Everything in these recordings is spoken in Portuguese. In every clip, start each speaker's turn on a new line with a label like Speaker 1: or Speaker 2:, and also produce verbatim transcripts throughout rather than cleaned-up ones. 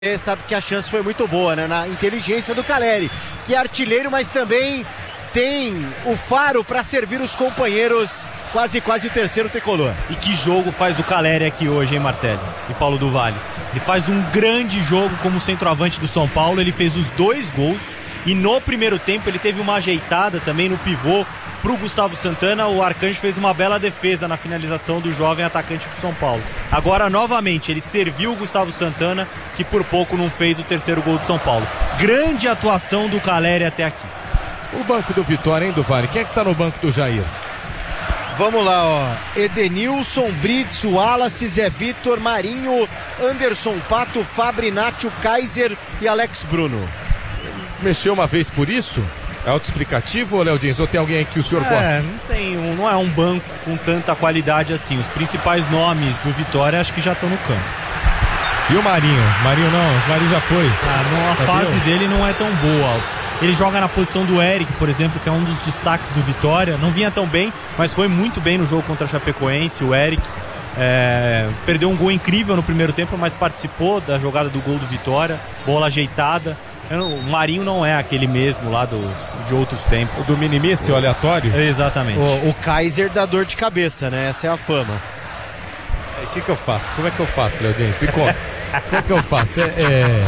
Speaker 1: sabe que a chance foi muito boa, né? Na inteligência do Caleri, que é artilheiro, mas também tem o faro para servir os companheiros, quase quase o terceiro tricolor.
Speaker 2: E que jogo faz o Caleri aqui hoje, hein, Martelli e Paulo do Vale? Ele faz um grande jogo como centroavante do São Paulo, ele fez os dois gols e no primeiro tempo ele teve uma ajeitada também no pivô pro Gustavo Santana. O Arcanjo fez uma bela defesa na finalização do jovem atacante do São Paulo. Agora, novamente, ele serviu o Gustavo Santana, que por pouco não fez o terceiro gol do São Paulo. Grande atuação do Caleri até aqui.
Speaker 3: O banco do Vitória, hein, do Vale? Quem é que tá no banco do Jair?
Speaker 1: Vamos lá, ó. Edenilson, Brits, Wallace, Zé Vitor, Marinho, Anderson Pato, Fabri, Nacho, Kaiser e Alex Bruno.
Speaker 3: Mexeu uma vez por isso? É autoexplicativo, ou Léo Dins? Ou tem alguém aí que o senhor
Speaker 2: é,
Speaker 3: gosta?
Speaker 2: Não, tem um, não é um banco com tanta qualidade assim. Os principais nomes do Vitória acho que já estão no campo.
Speaker 3: E o Marinho? Marinho não, o Marinho já foi.
Speaker 2: Ah, não, a
Speaker 3: já
Speaker 2: fase
Speaker 3: viu?
Speaker 2: dele não é tão boa. Ele joga na posição do Eric, por exemplo, que é um dos destaques do Vitória. Não vinha tão bem, mas foi muito bem no jogo contra a Chapecoense. O Eric é, perdeu um gol incrível no primeiro tempo, mas participou da jogada do gol do Vitória. Bola ajeitada. O Marinho não é aquele mesmo lá do, de outros tempos.
Speaker 3: O do minimício, o aleatório?
Speaker 2: Exatamente.
Speaker 1: O, o Kaiser dá dor de cabeça, né? Essa é a fama.
Speaker 3: O que que eu faço? Como é que eu faço, Léo Dins? Me conta. Como é que eu faço? É, é,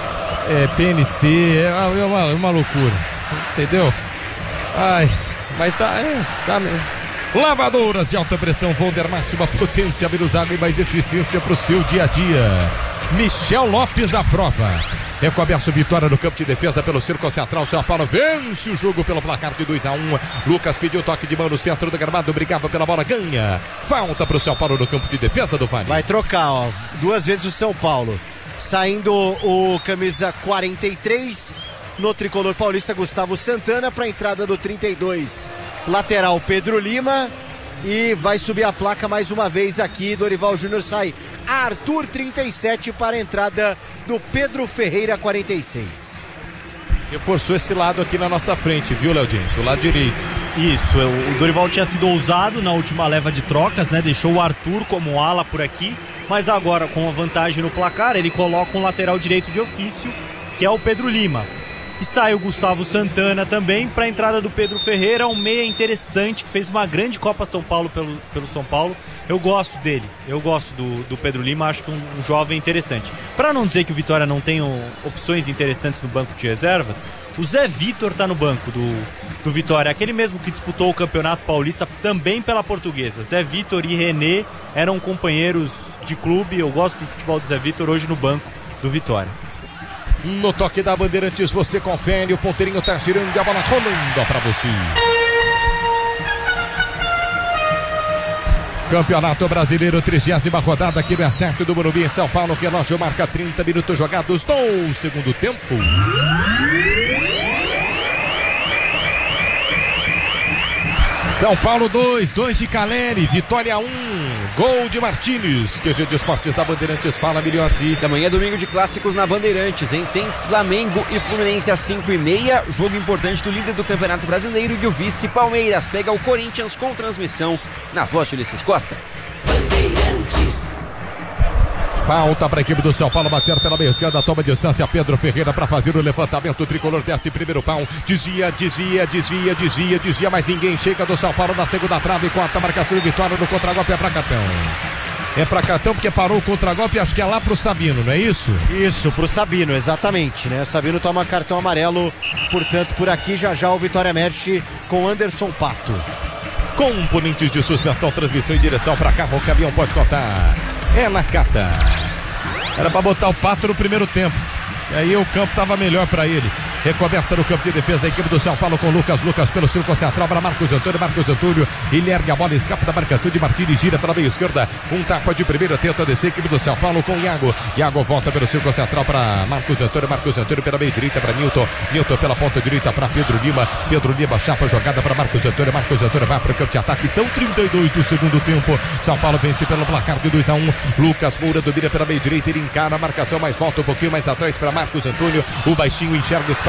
Speaker 3: é P N C, é uma, é uma, uma loucura. Entendeu? Ai, mas dá, é, dá mesmo. Lavadoras de alta pressão Volder, máxima potência, menos água e mais eficiência para o seu dia a dia. Michel Lopes aprova. Recomeça o Vitória no campo de defesa pelo Círculo Central. São Paulo vence o jogo pelo placar de dois a um. Lucas pediu toque de mão no centro do gramado, brigava pela bola, ganha. Falta para o São Paulo no campo de defesa do Vale.
Speaker 1: Vai trocar, ó. Duas vezes o São Paulo. Saindo o camisa quarenta e três no tricolor paulista, Gustavo Santana, para a entrada do trinta e dois. Lateral Pedro Lima. E vai subir a placa mais uma vez aqui. Dorival Júnior sai Arthur, trinta e sete, para a entrada do Pedro Ferreira, quarenta e seis.
Speaker 3: Reforçou esse lado aqui na nossa frente, viu, Léo Dins? O lado direito.
Speaker 2: Isso, o Dorival tinha sido ousado na última leva de trocas, né? Deixou o Arthur como ala por aqui, mas agora com a vantagem no placar, ele coloca um lateral direito de ofício, que é o Pedro Lima. E sai o Gustavo Santana também para a entrada do Pedro Ferreira, um meia interessante que fez uma grande Copa São Paulo pelo, pelo São Paulo. Eu gosto dele, eu gosto do, do Pedro Lima, acho que um, um jovem interessante. Para não dizer que o Vitória não tem um, opções interessantes no banco de reservas, o Zé Vitor tá no banco do, do Vitória, aquele mesmo que disputou o Campeonato Paulista também pela Portuguesa. Zé Vitor e René eram companheiros de clube, eu gosto do futebol do Zé Vitor hoje no banco do Vitória.
Speaker 3: No toque da Bandeirantes você confere, o ponteirinho tá girando e a bola rolando pra você. Campeonato Brasileiro, trigésima rodada aqui no Estádio do Morumbi em São Paulo. Relógio marca trinta minutos jogados no segundo tempo. São Paulo dois, dois de Caleri, Vitória um, gol de Martínez. Q G de Esportes da Bandeirantes, fala Milhões.
Speaker 4: Da manhã, domingo de clássicos na Bandeirantes, hein? Tem Flamengo e Fluminense às cinco e meia, jogo importante do líder do Campeonato Brasileiro e o vice Palmeiras pega o Corinthians com transmissão na voz de Ulisses Costa.
Speaker 5: Bandeirantes.
Speaker 3: Falta para a equipe do São Paulo bater pela meia esquerda, toma distância Pedro Ferreira para fazer o levantamento. O tricolor desce primeiro pau, desvia, desvia, desvia, desvia, desvia, mas ninguém chega do São Paulo na segunda trave, corta a marcação de Vitória no contra-golpe, é para cartão. É para cartão porque parou o contra-golpe, acho que é lá pro Sabino, não é isso?
Speaker 1: Isso, pro Sabino, exatamente, né? O Sabino toma cartão amarelo, portanto, por aqui já já o Vitória mexe com Anderson Pato.
Speaker 3: Componentes de suspensão, transmissão em direção para cá, o caminhão pode contar. É na Cata. Era para botar o Pato no primeiro tempo. E aí o campo estava melhor para ele. Recomeça no campo de defesa a equipe do São Paulo com Lucas. Lucas pelo círculo central para Marcos Antônio. Marcos Antônio, ele ergue a bola, escapa da marcação de Martínez, gira pela meia esquerda. Um tapa de primeira, tenta descer a equipe do São Paulo com Iago. Iago volta pelo círculo central para Marcos Antônio. Marcos Antônio pela meia direita para Nilton. Nilton pela ponta direita para Pedro Lima. Pedro Lima chapa jogada para Marcos Antônio. Marcos Antônio vai para o campo de ataque. São trinta e dois do segundo tempo. São Paulo vence pelo placar de dois a um. Lucas Moura domina pela meia direita. Ele encara a marcação, mas volta um pouquinho mais atrás para Marcos Antônio. O baixinho enxerga o espaço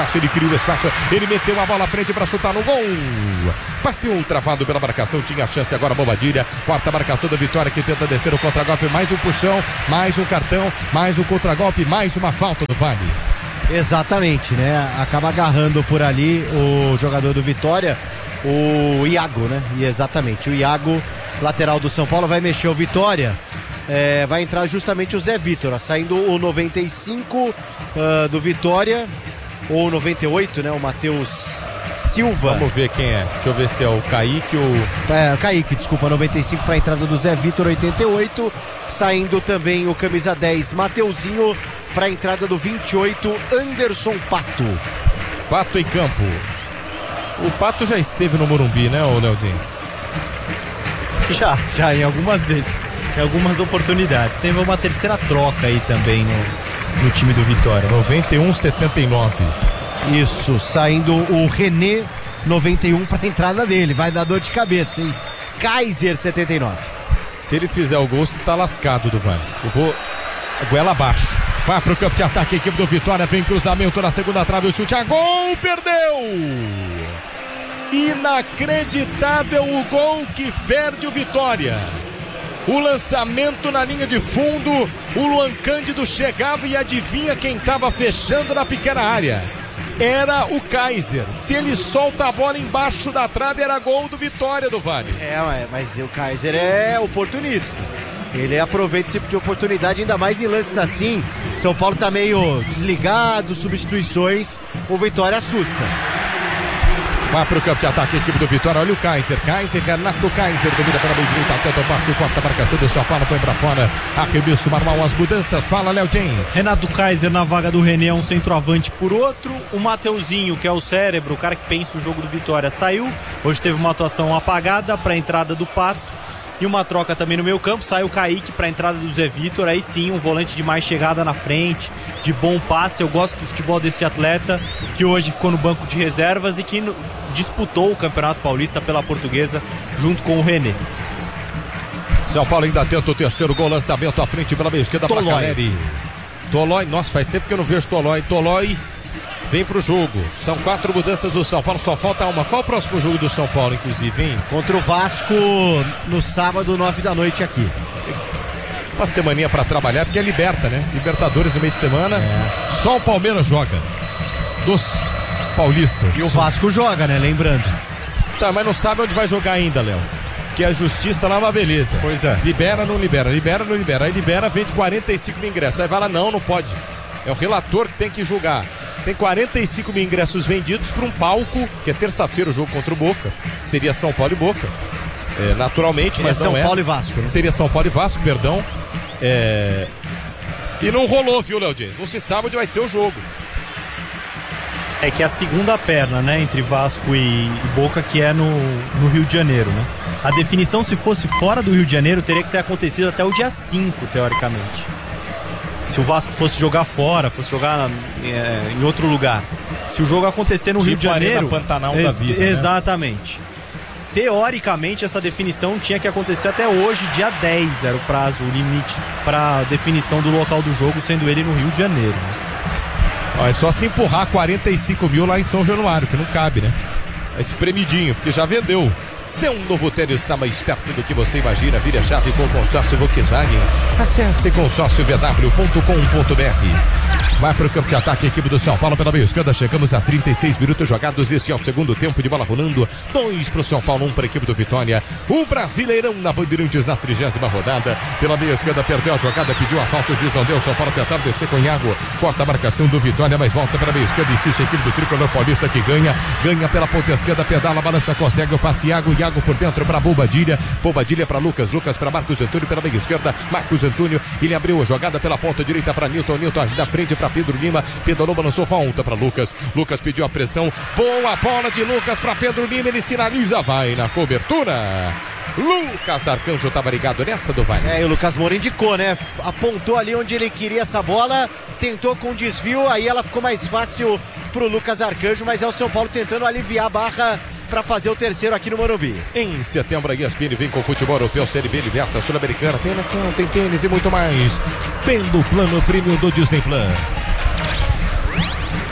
Speaker 3: espaço, ele cria o espaço, ele meteu a bola à frente para chutar no gol. Bateu travado pela marcação, tinha a chance agora Bobadilha, quarta marcação da Vitória que tenta descer o contragolpe, mais um puxão, mais um cartão, mais um contragolpe, mais uma falta do Vale.
Speaker 1: Exatamente, né? Acaba agarrando por ali o jogador do Vitória, o Iago, né? E exatamente, o Iago, lateral do São Paulo, vai mexer o Vitória. É, vai entrar justamente o Zé Vitor, ó, saindo o noventa e cinco uh, do Vitória, ou noventa e oito, né? O Matheus Silva.
Speaker 3: Vamos ver quem é. Deixa eu ver se é o Kaique ou...
Speaker 1: É, Kaique, desculpa, noventa e cinco para a entrada do Zé Vitor, oitenta e oito. Saindo também o camisa dez, Mateuzinho, para a entrada do vinte e oito, Anderson Pato.
Speaker 3: Pato em campo. O Pato já esteve no Morumbi, né, o Léo Dins?
Speaker 2: Já, já, em algumas vezes. Em algumas oportunidades. Teve uma terceira troca aí também no, no time do Vitória.
Speaker 3: noventa e um, setenta e nove.
Speaker 1: Isso, saindo o René, noventa e um para a entrada dele. Vai dar dor de cabeça, hein? Kaiser, setenta e nove.
Speaker 3: Se ele fizer o gol, você tá lascado do Vale. Eu vou a goela abaixo. Vai pro campo de ataque, a equipe do Vitória. Vem cruzamento na segunda trave, o chute a gol, perdeu! Inacreditável o gol que perde o Vitória. O lançamento na linha de fundo, o Luan Cândido chegava e adivinha quem estava fechando na pequena área. Era o Kaiser. Se ele solta a bola embaixo da trave, era gol do Vitória do Vale.
Speaker 1: É, mas o Kaiser é oportunista. Ele aproveita esse tipo de oportunidade, ainda mais em lances assim. São Paulo tá meio desligado, substituições, o Vitória assusta.
Speaker 3: Vai pro campo de ataque a equipe do Vitória, olha o Kaiser, Kaiser, Renato Kaiser, domina pela meia direita, tenta o passo, corta a marcação do São Paulo, põe pra fora, arremesso, normal, as mudanças, fala Léo James.
Speaker 2: Renato Kaiser na vaga do René, um centroavante por outro, o Mateuzinho, que é o cérebro, o cara que pensa o jogo do Vitória, saiu, hoje teve uma atuação apagada pra entrada do Pato, e uma troca também no meio campo, sai o Kaique para a entrada do Zé Vitor, aí sim um volante de mais chegada na frente, de bom passe. Eu gosto do futebol desse atleta, que hoje ficou no banco de reservas e que no, disputou o Campeonato Paulista pela Portuguesa junto com o René.
Speaker 3: São Paulo ainda tenta o terceiro gol, lançamento à frente pela meia esquerda para Caleri. Tolói, nossa, faz tempo que eu não vejo Tolói. Tolói vem pro jogo. São quatro mudanças do São Paulo, só falta uma. Qual o próximo jogo do São Paulo, inclusive, hein?
Speaker 1: Contra o Vasco no sábado, nove da noite aqui.
Speaker 3: Uma semaninha pra trabalhar, porque é liberta, né? Libertadores no meio de semana. É. Só o Palmeiras joga. Dos paulistas.
Speaker 1: E o Vasco joga, né? Lembrando.
Speaker 3: Tá, mas não sabe onde vai jogar ainda, Léo. Que a justiça lá é uma beleza.
Speaker 2: Pois é.
Speaker 3: Libera, não libera, libera, não libera. Aí libera, vende quarenta e cinco mil ingressos. Aí vai lá, não, não pode. É o relator que tem que julgar. Tem quarenta e cinco mil ingressos vendidos para um palco, que é terça-feira o jogo contra o Boca. Seria São Paulo e Boca. É, naturalmente, mas
Speaker 1: São
Speaker 3: não é.
Speaker 1: Paulo e Vasco, né?
Speaker 3: Seria São Paulo e Vasco, perdão. É... E não rolou, viu, Léo Dias? Não se sabe onde vai ser o jogo.
Speaker 2: É que é a segunda perna, né, entre Vasco e Boca, que é no, no Rio de Janeiro, né? A definição, se fosse fora do Rio de Janeiro, teria que ter acontecido até o dia cinco, teoricamente. Se o Vasco fosse jogar fora, fosse jogar é, em outro lugar. Se o jogo acontecer no
Speaker 3: tipo
Speaker 2: Rio de Janeiro...
Speaker 3: Pantanal da vida, né?
Speaker 2: Exatamente. Teoricamente, essa definição tinha que acontecer até hoje, dia dez, era o prazo, o limite para definição do local do jogo, sendo ele no Rio de Janeiro. Né?
Speaker 3: Ó, é só se empurrar quarenta e cinco mil lá em São Januário, que não cabe, né? Esse premidinho, porque já vendeu. Seu novo tênis está mais perto do que você imagina. Vire a chave com o consórcio Volkswagen. Acesse consórcio v w ponto com ponto b r. Vai para o campo de ataque a equipe do São Paulo pela meia esquerda. Chegamos a trinta e seis minutos jogados. Este é o segundo tempo de bola rolando. Dois para o São Paulo, um para a equipe do Vitória. O Brasileirão na Bandeirantes na trigésima rodada. Pela meia esquerda perdeu a jogada, pediu a falta, o juiz não deu. São Paulo tentar descer com Iago. Corta a marcação do Vitória, mas volta para a meia esquerda. Insiste a equipe do Tricolor Paulista que ganha. Ganha pela ponta esquerda, pedala, balança, consegue o passe. Iago, Iago por dentro para Bobadilha. Bobadilha para Lucas. Lucas para Marcos Antônio pela meia esquerda. Marcos Antônio, ele abriu a jogada pela ponta direita para Nilton. Nilton da frente para Pedro Lima. Pedro Lima lançou falta para Lucas. Lucas pediu a pressão. Boa bola de Lucas para Pedro Lima. Ele sinaliza, vai na cobertura. Lucas Arcanjo estava ligado nessa do Vale.
Speaker 1: É, e o Lucas Moura indicou, né? Apontou ali onde ele queria essa bola, tentou com desvio, aí ela ficou mais fácil pro Lucas Arcanjo, mas é o São Paulo tentando aliviar a barra para fazer o terceiro aqui no Morumbi.
Speaker 3: Em setembro, a E S P N vem com o futebol europeu, Série B, Liberta, Sul-Americana, tem N F L, tem tênis e muito mais. Pelo plano premium do Disney Plus.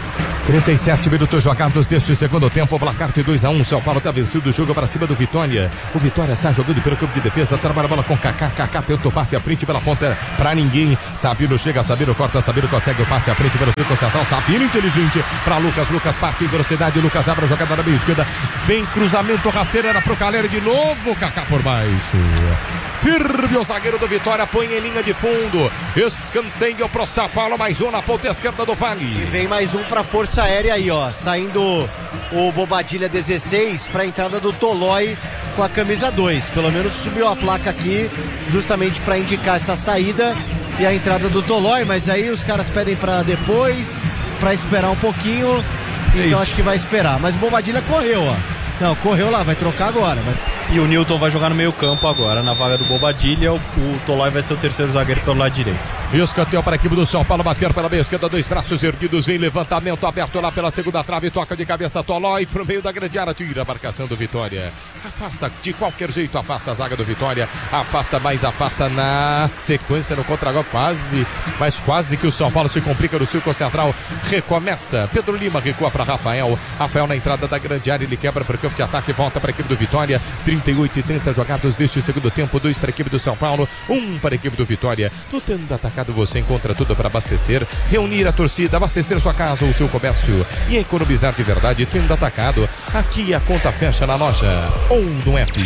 Speaker 3: trinta e sete minutos jogados deste segundo tempo, placar de dois a um, São Paulo está vencido o jogo para cima do Vitória. O Vitória sai jogando pelo campo de defesa, trabalha a bola com Kaká, Kaká tenta o passe à frente pela ponta para ninguém. Sabino chega, Sabino corta, Sabino consegue o passe à frente pelo círculo central, Sabino inteligente para Lucas, Lucas parte em velocidade, Lucas abre a jogada na meia esquerda, vem cruzamento rasteiro, era pro Caleri de novo, Kaká por baixo. Firme o zagueiro do Vitória, põe em linha de fundo, escanteio pro São Paulo, mais um na ponta esquerda do Vale.
Speaker 1: E vem mais um pra força aérea aí, ó, saindo o Bobadilha dezesseis pra entrada do Tolói com a camisa dois, pelo menos subiu a placa aqui justamente pra indicar essa saída e a entrada do Tolói, mas aí os caras pedem pra depois, pra esperar um pouquinho, então
Speaker 3: Isso.
Speaker 1: acho que vai esperar, mas o Bobadilha correu, ó, não, correu lá, vai trocar agora, vai.
Speaker 2: E o Newton vai jogar no meio campo agora, na vaga do Bobadilha. O, o Tolói vai ser o terceiro zagueiro pelo lado direito.
Speaker 3: Escanteio para a equipe do São Paulo, bater pela meia esquerda, dois braços erguidos, vem levantamento aberto lá pela segunda trave, toca de cabeça Tolói pro meio da grande área, tira a marcação do Vitória. Afasta de qualquer jeito, afasta a zaga do Vitória, afasta mais, afasta na sequência no contra-golpe, quase, mas quase que o São Paulo se complica no círculo central, recomeça, Pedro Lima recua para Rafael, Rafael na entrada da grande área, ele quebra para o campo de ataque, volta para a equipe do Vitória, trinta e oito e trinta jogados deste segundo tempo, dois para a equipe do São Paulo, um para a equipe do Vitória. No Tenda Atacado você encontra tudo para abastecer, reunir a torcida, abastecer sua casa ou seu comércio e economizar de verdade. Tenda Atacado, aqui a conta fecha na loja ou no app.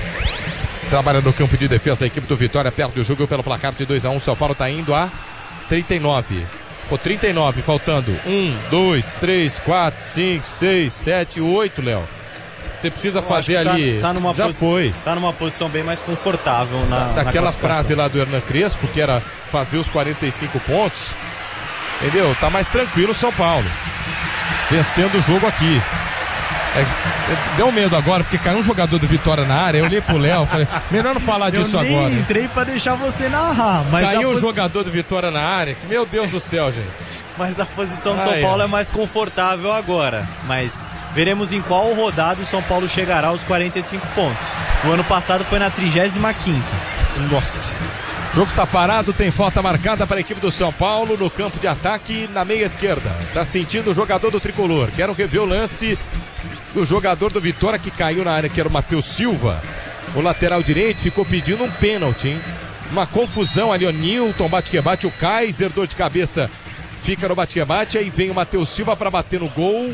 Speaker 3: Trabalha no campo de defesa a equipe do Vitória, perde o jogo pelo placar de dois a um, São Paulo está indo a trinta e nove. Pô, trinta e nove, faltando um, dois, três, quatro, cinco, seis, sete, oito, Léo. Você precisa
Speaker 2: Eu
Speaker 3: fazer
Speaker 2: acho que
Speaker 3: ali.
Speaker 2: Tá, tá numa
Speaker 3: já
Speaker 2: posi-
Speaker 3: foi.
Speaker 2: Tá numa posição bem mais confortável na.
Speaker 3: Daquela
Speaker 2: na classificação.
Speaker 3: frase lá do Hernan Crespo, que era fazer os quarenta e cinco pontos. Entendeu? Tá mais tranquilo o São Paulo. Vencendo o jogo aqui. É, cê deu medo agora, porque caiu um jogador do Vitória na área. Eu olhei pro Léo, falei, melhor não falar
Speaker 2: Eu
Speaker 3: disso
Speaker 2: nem
Speaker 3: agora.
Speaker 2: entrei pra deixar você narrar, mas a,
Speaker 3: Caiu um
Speaker 2: posi-
Speaker 3: jogador do Vitória na área, que meu Deus do céu, gente.
Speaker 2: mas a posição do
Speaker 3: Ah,
Speaker 2: São
Speaker 3: é.
Speaker 2: Paulo é mais confortável agora. Mas veremos em qual rodada o São Paulo chegará aos quarenta e cinco pontos. O ano passado foi na trigésima quinta.
Speaker 3: Nossa. O jogo tá parado, tem falta marcada para a equipe do São Paulo no campo de ataque na meia esquerda. Tá sentindo o jogador do Tricolor. Quero rever o lance do jogador do Vitória que caiu na área, que era o Matheus Silva. O lateral direito ficou pedindo um pênalti, hein? Uma confusão ali, o Newton bate-que-bate, o Kaiser, dor de cabeça, fica no bate-que-bate, aí vem o Matheus Silva para bater no gol.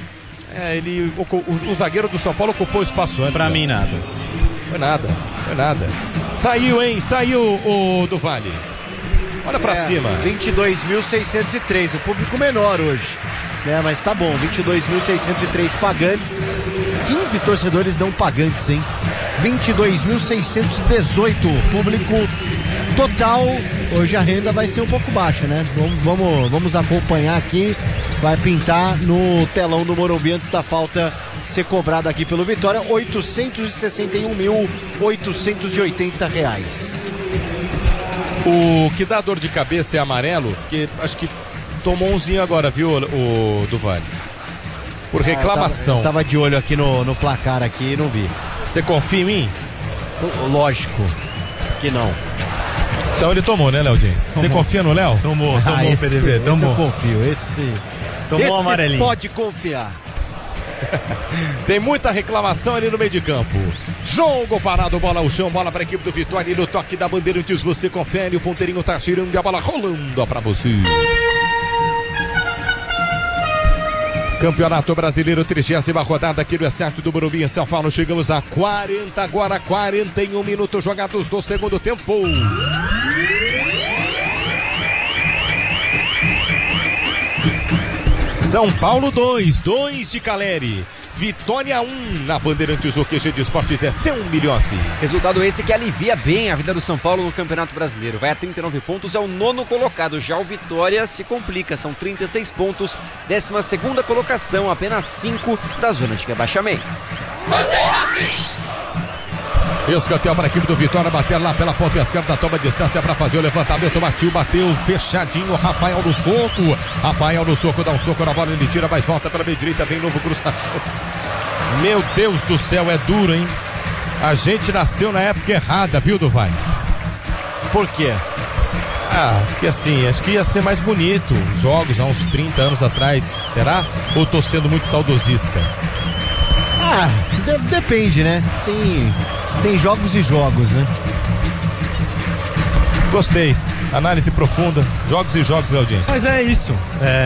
Speaker 3: É, ele, o, o, o zagueiro do São Paulo ocupou o espaço antes.
Speaker 2: Pra
Speaker 3: né?
Speaker 2: mim, nada.
Speaker 3: Foi nada, foi nada. Saiu, hein? Saiu o do Vale. Olha pra
Speaker 1: É,
Speaker 3: cima.
Speaker 1: vinte e dois mil seiscentos e três, o público menor hoje, né? Mas tá bom, vinte e dois mil seiscentos e três pagantes, quinze torcedores não pagantes, hein? vinte e dois mil seiscentos e dezoito público total. Hoje a renda vai ser um pouco baixa, né? Vamos, vamos, vamos acompanhar aqui. Vai pintar no telão do Morumbi antes da falta ser cobrada aqui pelo Vitória. oitocentos e sessenta e um mil oitocentos e oitenta reais.
Speaker 3: O que dá dor de cabeça é amarelo, que acho que tomou umzinho agora, viu, o, o do Vale? Por reclamação.
Speaker 1: Ah, eu tava, eu tava de olho aqui no, no placar aqui e não vi.
Speaker 3: Você confia em mim?
Speaker 1: Lógico que não.
Speaker 3: Então ele tomou, né, Léo Dins? Você confia no Léo?
Speaker 2: Tomou, tomou
Speaker 1: Ah,
Speaker 2: o
Speaker 1: esse,
Speaker 2: P D B,
Speaker 1: esse
Speaker 2: tomou.
Speaker 1: eu confio, esse,
Speaker 2: Tomou o
Speaker 1: esse
Speaker 2: amarelinho.
Speaker 1: pode confiar.
Speaker 3: Tem muita reclamação ali no meio de campo. Jogo parado, bola ao chão, bola para a equipe do Vitória. E no toque da Bandeirantes você confere, o ponteirinho tá girando e a bola rolando para você. Campeonato Brasileiro, trigésima rodada aqui no estádio do Morumbi em São Paulo. Chegamos a quarenta, agora quarenta e um minutos jogados do segundo tempo. São Paulo dois, dois de Caleri. Vitória um na Bandeirantes, o Q G de Esportes é seu Milhossi.
Speaker 4: Resultado esse que alivia bem a vida do São Paulo no Campeonato Brasileiro. Vai a trinta e nove pontos, é o nono colocado. Já o Vitória se complica, são trinta e seis pontos. décima segunda colocação, apenas cinco da zona de rebaixamento.
Speaker 3: Escanteio para a equipe do Vitória, bater lá pela ponta esquerda, toma distância para fazer o levantamento, bateu, bateu, fechadinho, Rafael no soco, Rafael no soco, dá um soco na bola, ele tira, mas volta pela meia direita, vem novo cruzamento. Meu Deus do céu, é duro, hein? A gente nasceu na época errada, viu, Duvai?
Speaker 1: Por quê?
Speaker 3: Ah, porque assim, acho que ia ser mais bonito os jogos há uns trinta anos atrás, será? Ou tô sendo muito saudosista?
Speaker 1: Ah, de- depende, né? Tem, tem jogos e jogos, né?
Speaker 3: Gostei. Análise profunda, jogos e jogos, Leodinho.
Speaker 2: Mas é isso. É,